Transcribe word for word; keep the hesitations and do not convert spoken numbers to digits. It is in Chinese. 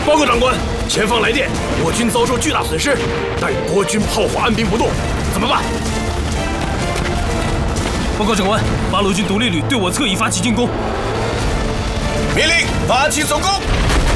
报告长官，前方来电，我军遭受巨大损失，但国军炮火按兵不动，怎么办？ 报告长官，八路军独立旅对我侧翼发起进攻。 命令发起总攻！